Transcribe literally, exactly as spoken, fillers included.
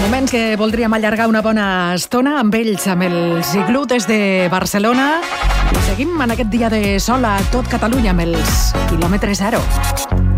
Moments que voldríem allargar una bona estona amb ells, amb el Ziglú des de Barcelona. I seguim en aquest dia de sol a tot Catalunya amb els quilòmetre zero.